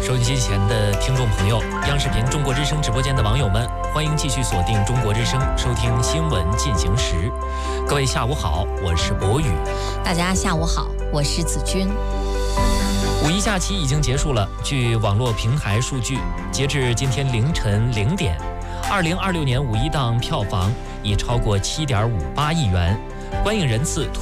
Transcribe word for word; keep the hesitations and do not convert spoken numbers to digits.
收音机前的听众朋友，央视频中国之声直播间的网友们，欢迎继续锁定中国之声，收听新闻进行时。各位下午好，我是博宇。 大家下午好，我是子君。 五一假期已经结束了，据网络平台数据，截至今天凌晨零点，二零二六年五一档票房已超过七点五八亿元，观影人次